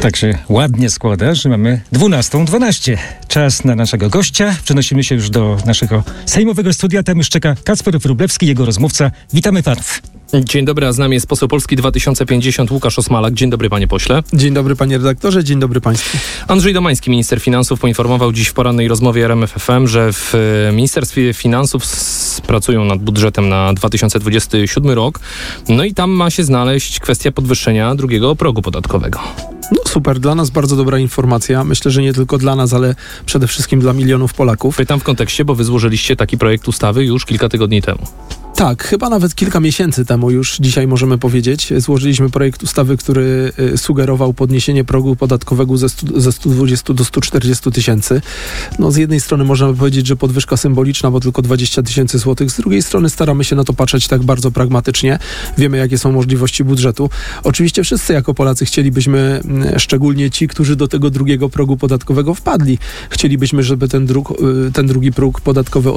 Tak się ładnie składa, że mamy 12:12. Czas na naszego gościa. Przenosimy się już do naszego sejmowego studia. Tam już czeka Kacper Wróblewski, jego rozmówca. Witamy panów. Dzień dobry, a z nami jest poseł Polski 2050 Łukasz Osmalak. Dzień dobry, panie pośle. Dzień dobry, panie redaktorze, dzień dobry państwu. Andrzej Domański, minister finansów, poinformował dziś w porannej rozmowie RMF FM, że w Ministerstwie Finansów pracują nad budżetem na 2027 rok. No i tam ma się znaleźć kwestia podwyższenia drugiego progu podatkowego. No super, dla nas bardzo dobra informacja. Myślę, że nie tylko dla nas, ale przede wszystkim dla milionów Polaków. Pytam w kontekście, bo wy złożyliście taki projekt ustawy już kilka tygodni temu. Tak, chyba nawet kilka miesięcy temu już dzisiaj możemy powiedzieć. Złożyliśmy projekt ustawy, który sugerował podniesienie progu podatkowego ze 120 do 140 tysięcy. No z jednej strony można powiedzieć, że podwyżka symboliczna, bo tylko 20 tysięcy złotych. Z drugiej strony staramy się na to patrzeć tak bardzo pragmatycznie. Wiemy, jakie są możliwości budżetu. Oczywiście wszyscy jako Polacy chcielibyśmy, szczególnie ci, którzy do tego drugiego progu podatkowego wpadli, chcielibyśmy, żeby ten drugi próg podatkowy o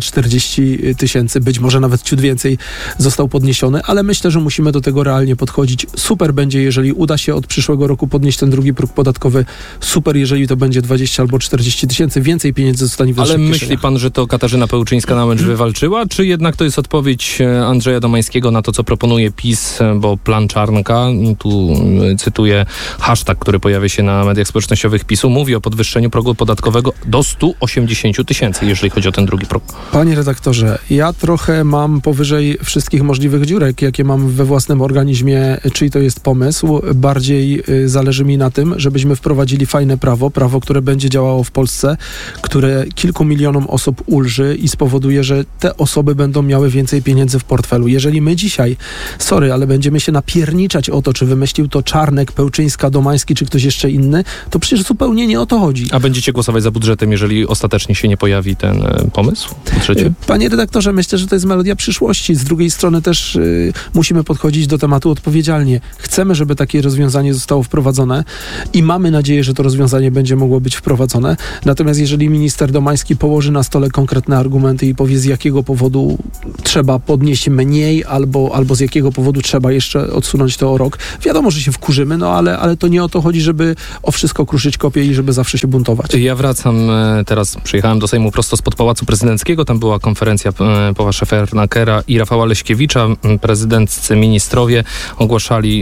20-40 tysięcy, być może nawet ciut więcej, został podniesiony, ale myślę, że musimy do tego realnie podchodzić. Super będzie, jeżeli uda się od przyszłego roku podnieść ten drugi próg podatkowy. Super, jeżeli to będzie 20 albo 40 tysięcy, więcej pieniędzy zostanie w naszych kieszeniach. Ale myśli pan, że to Katarzyna Pełczyńska-Nałęcz wywalczyła, czy jednak to jest odpowiedź Andrzeja Domańskiego na to, co proponuje PiS, bo plan Czarnka, tu cytuję hashtag, który pojawia się na mediach społecznościowych PiS-u, mówi o podwyższeniu progu podatkowego do 180 tysięcy, jeżeli chodzi o ten drugi próg. Panie redaktorze, ja trochę mam powyżej wszystkich możliwych dziurek, jakie mam we własnym organizmie, czyj to jest pomysł. Bardziej zależy mi na tym, żebyśmy wprowadzili fajne prawo, które będzie działało w Polsce, które kilku milionom osób ulży i spowoduje, że te osoby będą miały więcej pieniędzy w portfelu. Jeżeli my dzisiaj, ale będziemy się napierniczać o to, czy wymyślił to Czarnek, Pełczyńska, Domański, czy ktoś jeszcze inny, to przecież zupełnie nie o to chodzi. A będziecie głosować za budżetem, jeżeli ostatecznie się nie pojawi ten pomysł w budżecie? Panie redaktorze, myślę, że to jest melodia przyszłości. Z drugiej strony też musimy podchodzić do tematu odpowiedzialnie. Chcemy, żeby takie rozwiązanie zostało wprowadzone i mamy nadzieję, że to rozwiązanie będzie mogło być wprowadzone. Natomiast jeżeli minister Domański położy na stole konkretne argumenty i powie, z jakiego powodu trzeba podnieść mniej albo z jakiego powodu trzeba jeszcze odsunąć to o rok, wiadomo, że się wkurzymy, no ale to nie o to chodzi, żeby o wszystko kruszyć kopię i żeby zawsze się buntować. Ja wracam teraz, przyjechałem do Sejmu prosto spod Pałacu Prezydenckiego, tam była konferencja Pawła Szefernakera i Rafała Leśkiewicza. Prezydenccy ministrowie ogłaszali,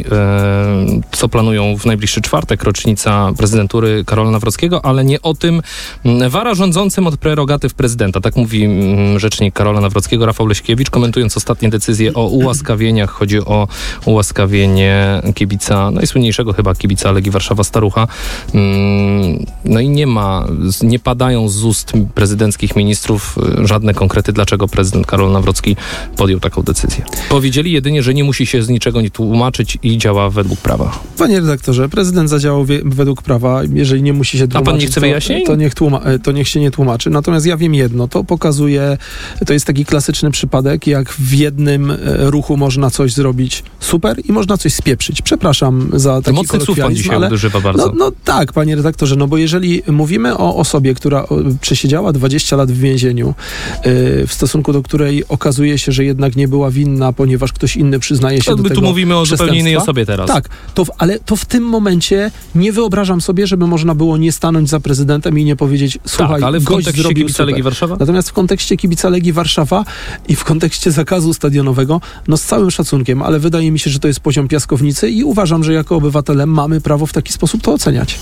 co planują w najbliższy czwartek, rocznica prezydentury Karola Nawrockiego, ale nie o tym wara rządzącym od prerogatyw prezydenta. Tak mówi rzecznik Karola Nawrockiego, Rafał Leśkiewicz, komentując ostatnie decyzje o ułaskawieniach. Chodzi o ułaskawienie kibica, najsłynniejszego chyba kibica Legii Warszawa Starucha. No i nie padają z ust prezydenckich ministrów żadne konkrety, dlaczego prezydent Karol Nawrocki podjął taką decyzję. Powiedzieli jedynie, że nie musi się z niczego nie tłumaczyć i działa według prawa. Panie redaktorze, prezydent zadziałał według prawa. Jeżeli nie musi się tłumaczyć, a pan nie chce wyjaśnień? To niech się nie tłumaczy. Natomiast ja wiem jedno, to pokazuje, to jest taki klasyczny przypadek, jak w jednym ruchu można coś zrobić super i można coś spieprzyć. Przepraszam za taki mocnych słów pan dzisiaj używa bardzo. No tak, panie redaktorze, no bo jeżeli mówimy o osobie, która przesiedziała 20 lat w więzieniu, w stosunku do której okazuje się, że jednak nie była winna, ponieważ ktoś inny przyznaje się do tego. My tu mówimy o zupełnie innej osobie teraz. Tak, ale to w tym momencie nie wyobrażam sobie, żeby można było nie stanąć za prezydentem i nie powiedzieć, słuchaj, ale w kontekście kibica Legii Warszawa? Natomiast w kontekście kibica Legii Warszawa i w kontekście zakazu stadionowego, no z całym szacunkiem, ale wydaje mi się, że to jest poziom piaskownicy i uważam, że jako obywatele mamy prawo w taki sposób to oceniać.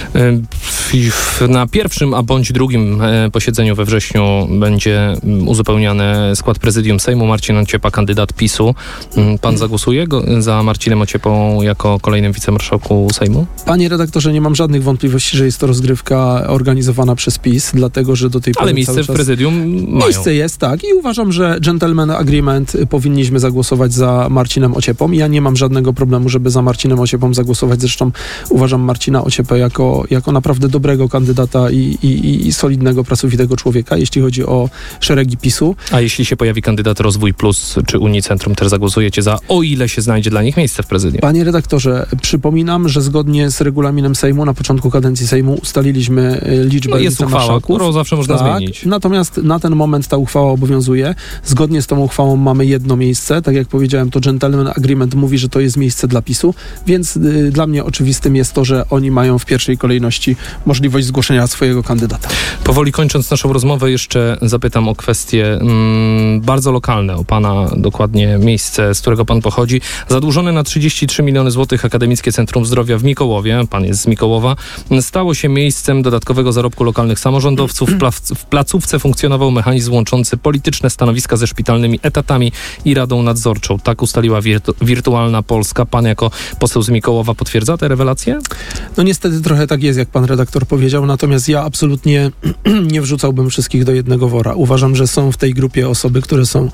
Na pierwszym, a bądź drugim posiedzeniu we wrześniu będzie uzupełniany skład prezydium Sejmu. Marcin Ociepa, kandydat PiS-u. Pan zagłosuje za Marcinem Ociepą jako kolejnym wicemarszałku Sejmu? Panie redaktorze, nie mam żadnych wątpliwości, że jest to rozgrywka organizowana przez PiS, dlatego, że do tej pory ale miejsce w prezydium mają. Miejsce jest, tak. I uważam, że gentleman agreement powinniśmy zagłosować za Marcinem Ociepą. Ja nie mam żadnego problemu, żeby za Marcinem Ociepą zagłosować. Zresztą uważam Marcina Ociepę jako naprawdę dobrego kandydata i solidnego, pracowitego człowieka, jeśli chodzi o szeregi PiS-u. A jeśli się pojawi kandydat Rozwój Plus czy Unii Centrum, też zagłosujecie za, o ile się znajdzie dla nich miejsce w prezydium? Panie redaktorze, przypominam, że zgodnie z regulaminem Sejmu na początku kadencji Sejmu ustaliliśmy liczbę jest uchwała, wicemarszałków. którą zawsze można zmienić. Natomiast na ten moment ta uchwała obowiązuje. Zgodnie z tą uchwałą mamy jedno miejsce. Tak jak powiedziałem, to gentleman agreement mówi, że to jest miejsce dla PiS-u, więc dla mnie oczywistym jest to, że oni mają w pierwszej kolejności możliwość zgłoszenia swojego kandydata. Powoli kończąc naszą rozmowę, jeszcze zapytam o kwestie bardzo lokalne, o pana dokładnie miejsce, z którego pan pochodzi. Zadłużone na 33 miliony złotych Akademickie Centrum Zdrowia w Mikołowie, pan jest z Mikołowa, stało się miejscem dodatkowego zarobku lokalnych samorządowców. W placówce funkcjonował mechanizm łączący polityczne stanowiska ze szpitalnymi etatami i radą nadzorczą. Tak ustaliła Wirtualna Polska. Pan jako poseł z Mikołowa potwierdza te rewelacje? No niestety trochę tak jest, jak pan redaktor powiedział, natomiast ja absolutnie nie wrzucałbym wszystkich do jednego wora. Uważam, że są w tej grupie osoby, które są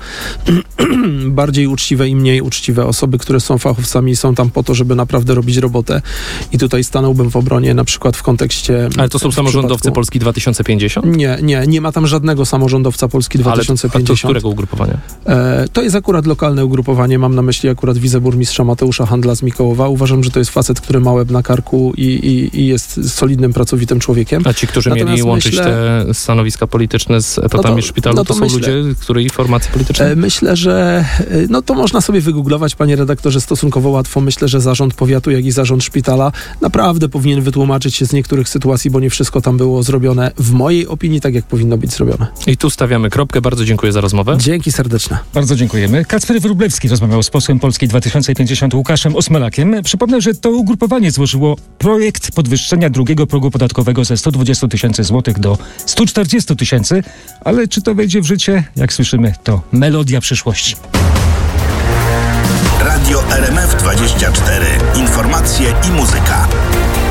bardziej uczciwe i mniej uczciwe. Osoby, które są fachowcami, są tam po to, żeby naprawdę robić robotę. I tutaj stanąłbym w obronie na przykład w kontekście... Ale to są samorządowcy Polski 2050? Nie ma tam żadnego samorządowca Polski 2050. Ale to z którego ugrupowania? To jest akurat lokalne ugrupowanie. Mam na myśli akurat wiceburmistrza Mateusza Handla z Mikołowa. Uważam, że to jest facet, który ma łeb na karku i jest solidnym, pracowitym człowiekiem. A ci, którzy mieli łączyć te stanowiska polityczne z etatami szpitalu, to są ludzie, której formacji politycznej? Myślę, że to można sobie wygooglować, panie redaktorze, stosunkowo łatwo. Myślę, że zarząd powiatu, jak i zarząd szpitala naprawdę powinien wytłumaczyć się z niektórych sytuacji, bo nie wszystko tam było zrobione, w mojej opinii, tak jak powinno być zrobione. I tu stawiamy kropkę. Bardzo dziękuję za rozmowę. Dzięki serdeczne. Bardzo dziękujemy. Kacper Wróblewski rozmawiał z posłem Polski 2050 Łukaszem Osmelakiem. Przypomnę, że to ugrupowanie złożyło projekt podwyższenia drugiego progu podatkowego ze 120 tysięcy złotych do 140 tysięcy, ale czy to wejdzie w życie? Jak słyszymy, to melodia przyszłości. Radio RMF 24. Informacje i muzyka.